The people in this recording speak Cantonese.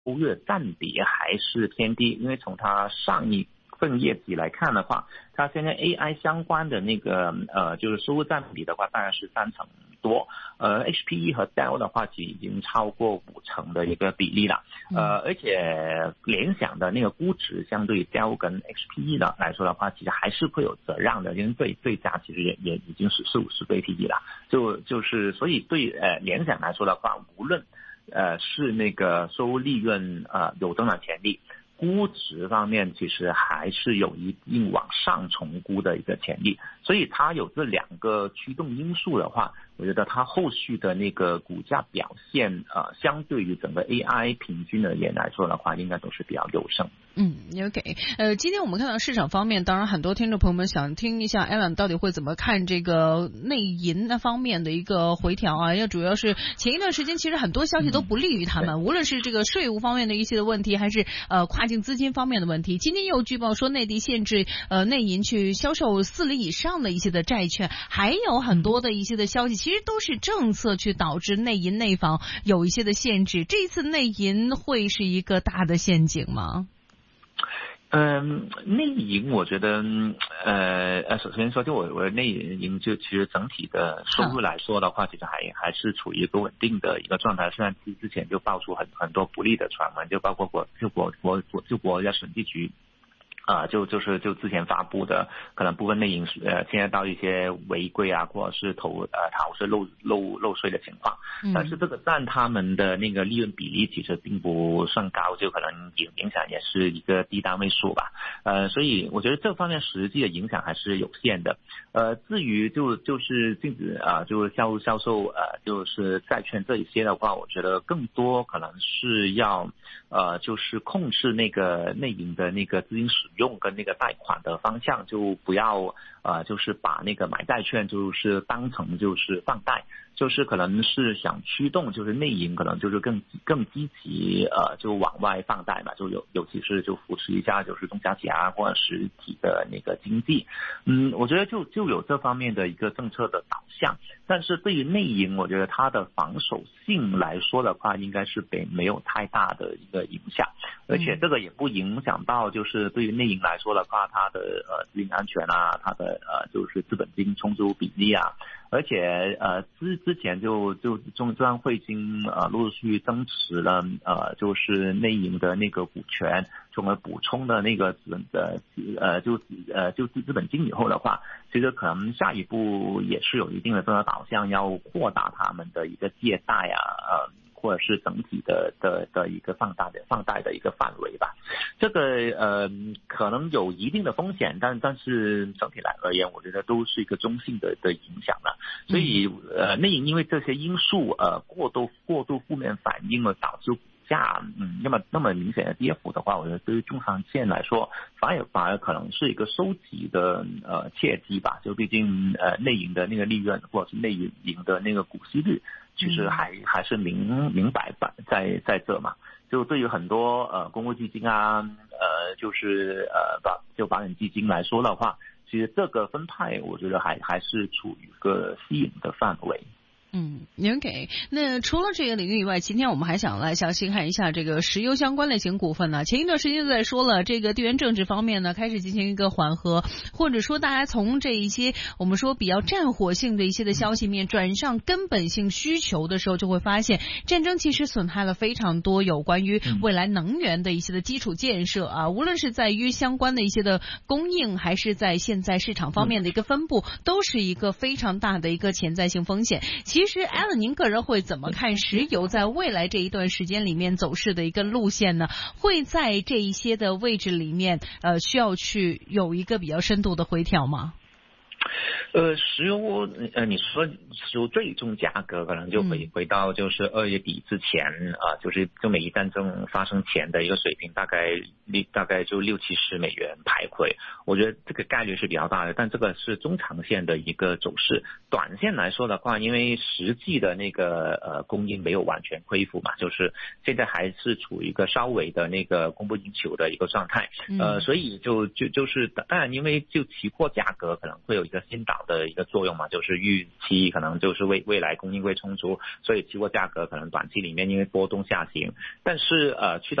月占比还是偏低，因为从它上一份业绩来看的话，它现在 AI 相关的那个就是收入占比的话，当然是3成多。HPE 和 Dell 的话，其实已经超过5成的一个比例了。而且联想的那个估值相对于 Dell 跟 HPE 的来说的话，其实还是会有折让的，因为对家其实也已经是50倍 PE 了。就是所以对联想来说的话，无论是那个收入利润有增长潜力，估值方面其实还是有一定往上重估的一个潜力，所以它有这2个驱动因素的话，我觉得它后续的那个股价表现相对于整个 AI 平均而言来说的话，应该都是比较优胜。 OK， 今天我们看到市场方面，当然很多听众朋友们想听一下 Alan 到底会怎么看这个内银那方面的一个回调啊，因为主要是前一段时间其实很多消息都不利于他们，无论是这个税务方面的一些的问题，还是跨境资金方面的问题。今天又据报说内地限制内银去销售4厘以上的一些的债券，还有很多的一些的消息，其实都是政策去导致内银内房有一些的限制。这一次内银会是一个大的陷阱吗？ 内银我觉得首先说就我内银就其实整体的收入来说的话，其实还是处于一个稳定的一个状态。虽然之前就爆出很多不利的传闻，就包括国家审计局就之前发布的可能部分内银现在到一些违规啊，或者是逃税漏税的情况，但是这个占他们的那个利润比例其实并不算高，就可能影响也是一个低单位数吧。所以我觉得这方面实际的影响还是有限的。至于就是禁止就是销售就是债券这一些的话，我觉得更多可能是要就是控制那个内银的那个资金使用跟那个贷款的方向，就不要就是把那个买债券就是当成就是放贷，就是可能是想驱动就是内银可能就是更积极就往外放贷嘛，就尤其是就扶持一下就是中小企业或者实体的那个经济。我觉得就有这方面的一个政策的导向，但是对于内银我觉得它的防守性来说的话，应该是没有太大的一个影响，而且这个也不影响到就是对于内银来说的话，它的资金安全啊，它的就是资本金充足比例啊，而且之前就中央汇金陆续增持了就是内银的那个股权，从而补充的那个资本金以后的话，其实可能下一步也是有一定的政策导向，要扩大他们的一个借贷或者是整体的一个放贷的一个范围吧。这个可能有一定的风险，但是整体来而言，我觉得都是一个中性的影响了。所以内银因为这些因素过度负面反应了，导致股价那么明显的跌幅的话，我觉得对于中长线来说，反而可能是一个收集的契机吧。就毕竟内银的那个利润或者是内银的那个股息率，其实还是明摆在这嘛。就对于很多公募基金啊，就是保险基金来说的话，其实这个分派我觉得还是处于一个吸引的范围。 OK， 那除了这个领域以外，今天我们还想来详细看一下这个石油相关类型股份呢。前一段时间就在说了，这个地缘政治方面呢开始进行一个缓和，或者说大家从这一些我们说比较战火性的一些的消息面转上根本性需求的时候，就会发现战争其实损害了非常多有关于未来能源的一些的基础建设啊，无论是在于相关的一些的供应，还是在现在市场方面的一个分布，都是一个非常大的一个潜在性风险。其实 Alan 您个人会怎么看石油在未来这一段时间里面走势的一个路线呢？会在这一些的位置里面需要去有一个比较深度的回调吗？ 石油你说石油最终价格可能就回到就是2月底之前就是中美伊战争发生前的一个水平，大概就$60-70徘徊。我觉得这个概率是比较大的，但这个是中长线的一个走势。短线来说的话，因为实际的那个供应没有完全恢复嘛，就是现在还是处于一个稍微的那个供不应求的一个状态。所以就是当然因为就期货价格可能会有一个个先导的一个作用嘛，就是预期可能就是未来供应会充足，所以期货价格可能短期里面因为波动下行，但是去到